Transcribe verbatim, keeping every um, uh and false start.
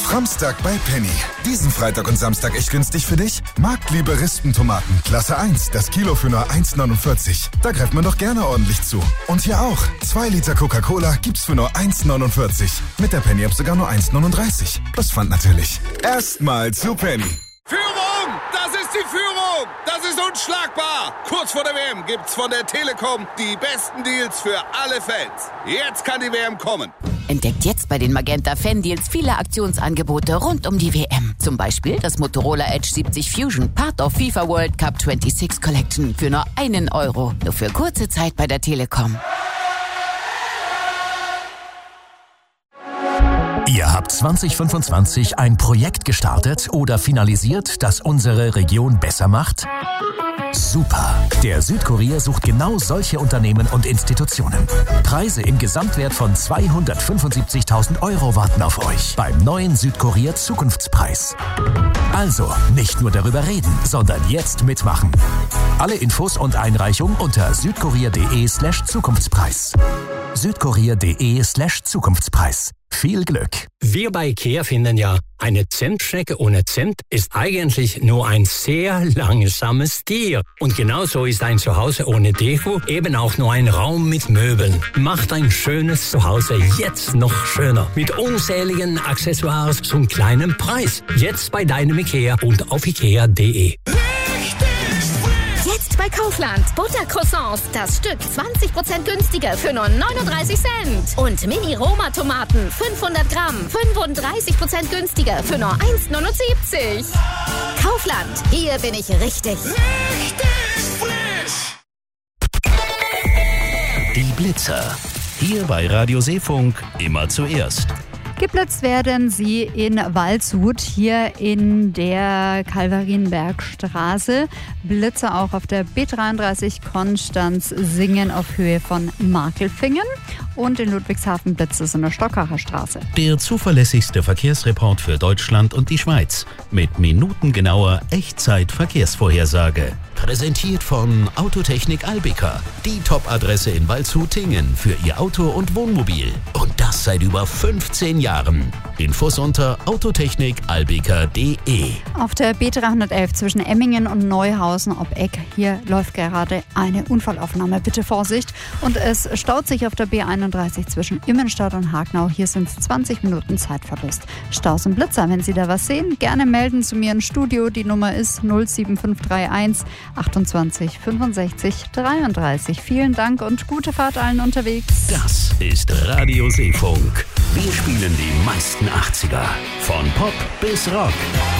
Framstag bei Penny. Diesen Freitag und Samstag echt günstig für dich? Marktliebe Rispentomaten, Klasse eins, das Kilo für nur eins neunundvierzig. Da greift man doch gerne ordentlich zu. Und hier auch, zwei Liter Coca-Cola gibt's für nur eins neunundvierzig. Mit der Penny-App sogar nur eins neununddreißig. Plus Pfand natürlich. Erstmal zu Penny. Führung! Das ist die Führung! Das ist unschlagbar! Kurz vor der W M gibt's von der Telekom die besten Deals für alle Fans. Jetzt kann die W M kommen. Entdeckt jetzt bei den Magenta Fan Deals viele Aktionsangebote rund um die W M. Zum Beispiel das Motorola Edge siebzig Fusion, Part of FIFA World Cup sechsundzwanzig Collection für nur einen Euro. Nur für kurze Zeit bei der Telekom. Ihr habt zwanzig fünfundzwanzig ein Projekt gestartet oder finalisiert, das unsere Region besser macht? Super! Der Südkurier sucht genau solche Unternehmen und Institutionen. Preise im Gesamtwert von zweihundertfünfundsiebzigtausend Euro warten auf euch beim neuen Südkurier Zukunftspreis. Also, nicht nur darüber reden, sondern jetzt mitmachen. Alle Infos und Einreichung unter südkurier.de slash Zukunftspreis. südkurier.de slash Zukunftspreis. Viel Glück! Wir bei IKEA finden ja, eine Zentstrecke ohne Cent ist eigentlich nur ein sehr langsames Tier. Und genauso ist ein Zuhause ohne Deko eben auch nur ein Raum mit Möbeln. Macht ein schönes Zuhause jetzt noch schöner. Mit unzähligen Accessoires zum kleinen Preis. Jetzt bei deinem IKEA und auf ikea punkt de. Jetzt bei Kaufland. Buttercroissants. Das Stück zwanzig Prozent günstiger für nur neununddreißig Cent. Und Mini-Roma-Tomaten. fünfhundert Gramm. fünfunddreißig Prozent günstiger für nur eins neunundsiebzig. Kaufland. Hier bin ich richtig. Richtig frisch! Die Blitzer. Hier bei Radio Seefunk immer zuerst. Geblitzt werden sie in Waldshut, hier in der Kalvarienbergstraße. Blitze auch auf der B dreiunddreißig Konstanz-Singen auf Höhe von Markelfingen. Und in Ludwigshafen blitzt es in der Stockacher Straße. Der zuverlässigste Verkehrsreport für Deutschland und die Schweiz. Mit minutengenauer Echtzeit-Verkehrsvorhersage. Präsentiert von Autotechnik Albika. Die Top-Adresse in Waldshut-Tingen für Ihr Auto und Wohnmobil. Und das seit über fünfzehn Jahren. Infos unter autotechnik albika punkt de. Auf der B dreihundertelf zwischen Emmingen und Neuhausen ob Eck. Hier läuft gerade eine Unfallaufnahme. Bitte Vorsicht. Und es staut sich auf der B einunddreißig zwischen Immenstadt und Hagnau. Hier sind es zwanzig Minuten Zeitverlust. Staus und Blitzer, wenn Sie da was sehen, gerne melden zu mir im Studio. Die Nummer ist null sieben fünf drei eins achtundzwanzig fünfundsechzig dreiunddreißig. Vielen Dank und gute Fahrt allen unterwegs. Das ist Radio Seefunk. Wir spielen die meisten achtziger. Von Pop bis Rock.